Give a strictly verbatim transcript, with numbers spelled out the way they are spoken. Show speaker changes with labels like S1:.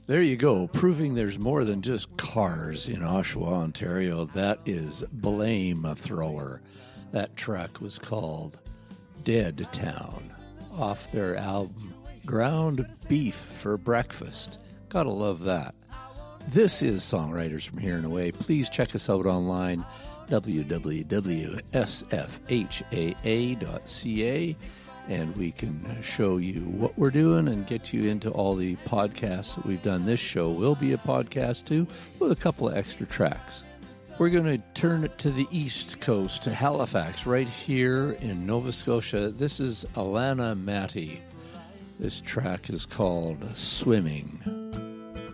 S1: There you go, proving there's more than just cars in Oshawa, Ontario. That is Blame Thrower. That track was called Dead Town, off their album Ground Beef for Breakfast. Gotta love that. This is Songwriters from Here and Away. Please check us out online, w w w dot s f h a a dot c a, and we can show you what we're doing and get you into all the podcasts that we've done. This show will be a podcast too, with a couple of extra tracks. We're going to turn it to the East Coast, to Halifax, right here in Nova Scotia. This is Alana Matty. This track is called Swimming.